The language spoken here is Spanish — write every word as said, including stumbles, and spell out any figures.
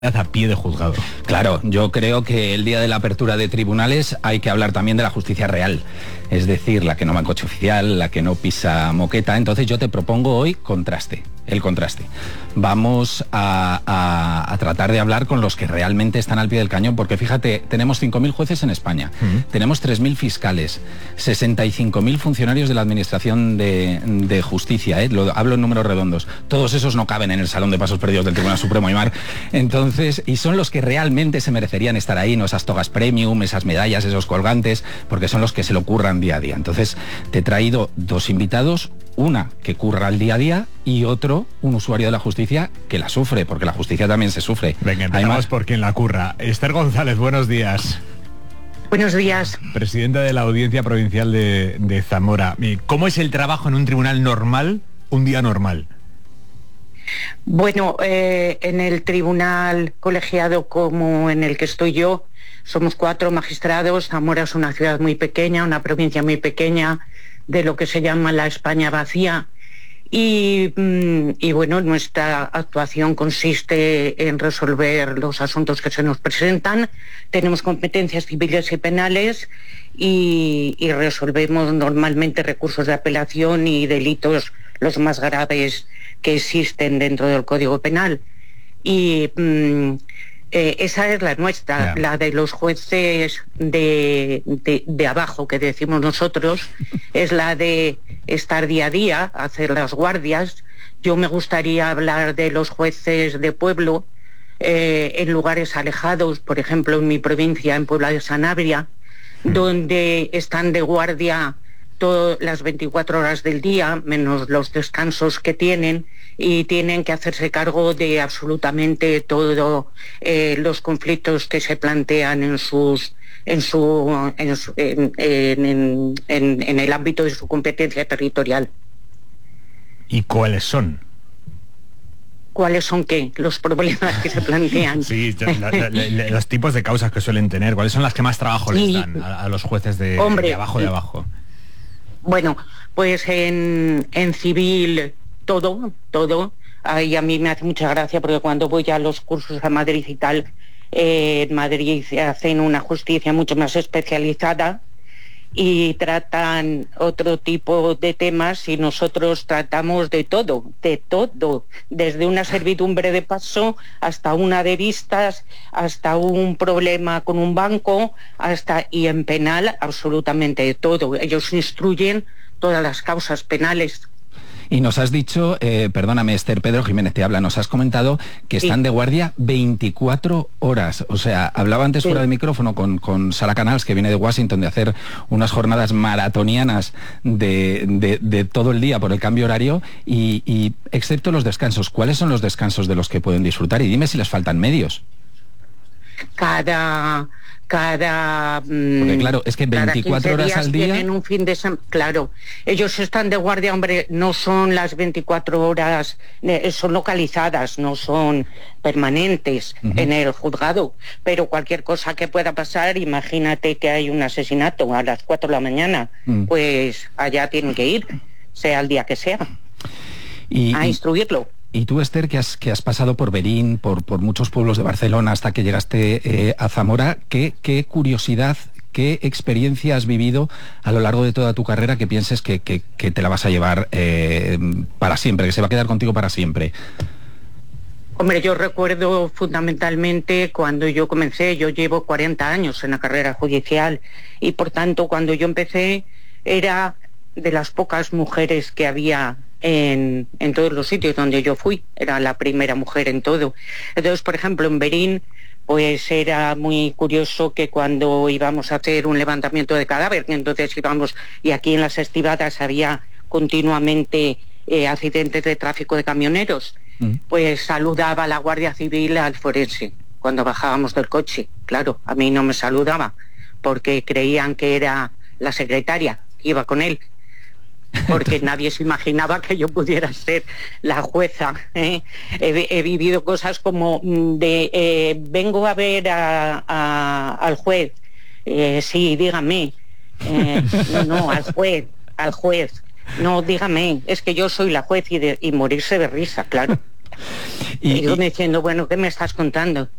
a pie de juzgado. Claro, yo creo que el día de la apertura de tribunales hay que hablar también de la justicia real, es decir, la que no va en coche oficial, la que no pisa moqueta. Entonces yo te propongo hoy contraste, el contraste. Vamos a, a, a tratar de hablar con los que realmente están al pie del cañón, porque fíjate, tenemos cinco mil jueces en España, uh-huh. tenemos tres mil fiscales, sesenta y cinco mil funcionarios de la Administración de, de Justicia, ¿eh? Lo, hablo en números redondos. Todos esos no caben en el salón de pasos perdidos del Tribunal Supremo, Aimar. Entonces, y son los que realmente se merecerían estar ahí, no esas togas premium, esas medallas, esos colgantes, porque son los que se lo curran día a día. Entonces, te he traído dos invitados, una que curra el día a día y otro, un usuario de la justicia que la sufre, porque la justicia también se sufre. Venga, empezamos por quien la curra. Esther González, buenos días. Buenos días. Presidenta de la Audiencia Provincial de, de Zamora. ¿Cómo es el trabajo en un tribunal normal, un día normal? Bueno, eh, en el tribunal colegiado como en el que estoy yo, somos cuatro magistrados. Zamora es una ciudad muy pequeña, una provincia muy pequeña, de lo que se llama la España vacía. Y, y bueno, nuestra actuación consiste en resolver los asuntos que se nos presentan. Tenemos competencias civiles y penales y, y resolvemos normalmente recursos de apelación y delitos los más graves que existen dentro del Código Penal. Y mm, eh, esa es la nuestra, yeah. La de los jueces de, de, de abajo, que decimos nosotros, es la de estar día a día, hacer las guardias. Yo me gustaría hablar de los jueces de pueblo, eh, en lugares alejados, por ejemplo en mi provincia, en Puebla de Sanabria, mm. donde están de guardia todas las veinticuatro horas del día, menos los descansos que tienen, y tienen que hacerse cargo de absolutamente todos eh, los conflictos que se plantean en sus en su, en, su en, en, en, en el ámbito de su competencia territorial. ¿Y cuáles son? ¿Cuáles son qué? Los problemas que se plantean. Sí, la, la, la, los tipos de causas que suelen tener. ¿Cuáles son las que más trabajo les dan a, a los jueces de, Hombre, de abajo de abajo? Bueno, pues en, en civil todo, todo. Y a mí me hace mucha gracia porque cuando voy a los cursos a Madrid y tal, eh, en Madrid hacen una justicia mucho más especializada y tratan otro tipo de temas y nosotros tratamos de todo, de todo, desde una servidumbre de paso hasta una de vistas, hasta un problema con un banco, hasta y en penal absolutamente de todo. Ellos instruyen todas las causas penales. Y nos has dicho, eh, perdóname Esther, Pedro Jiménez te habla, nos has comentado que están sí. de guardia veinticuatro horas. O sea, hablaba antes sí. fuera del micrófono con, con Sara Canals, que viene de Washington, de hacer unas jornadas maratonianas de, de, de todo el día por el cambio horario, y, y excepto los descansos, ¿cuáles son los descansos de los que pueden disfrutar? Y dime si les faltan medios. Cada... cada porque claro, es que veinticuatro horas al día tienen un fin de semana. Claro, ellos están de guardia, hombre, no son las veinticuatro horas, eh, son localizadas, no son permanentes uh-huh. en el juzgado, pero cualquier cosa que pueda pasar, imagínate que hay un asesinato a las cuatro de la mañana, uh-huh. pues allá tienen que ir, sea el día que sea, y, a y... instruirlo. Y tú, Esther, que has, que has pasado por Berín, por, por muchos pueblos de Barcelona hasta que llegaste eh, a Zamora, ¿qué, qué curiosidad, qué experiencia has vivido a lo largo de toda tu carrera que pienses que, que, que te la vas a llevar eh, para siempre, que se va a quedar contigo para siempre? Hombre, yo recuerdo fundamentalmente cuando yo comencé, yo llevo cuarenta años en la carrera judicial y por tanto cuando yo empecé era de las pocas mujeres que había En, en todos los sitios donde yo fui, era la primera mujer en todo. Entonces, por ejemplo, en Berín, pues era muy curioso que cuando íbamos a hacer un levantamiento de cadáver, entonces íbamos, y aquí en las estivadas había continuamente eh, accidentes de tráfico de camioneros, mm. pues saludaba a la Guardia Civil al forense cuando bajábamos del coche. Claro, a mí no me saludaba, porque creían que era la secretaria que iba con él, porque nadie se imaginaba que yo pudiera ser la jueza. ¿eh? He, he vivido cosas como de eh, vengo a ver a, a, al juez, eh, sí, dígame, eh, no, no, al juez, al juez, no, dígame, es que yo soy la juez, y, de, y morirse de risa, claro. Y, y diciendo, bueno, ¿qué me estás contando?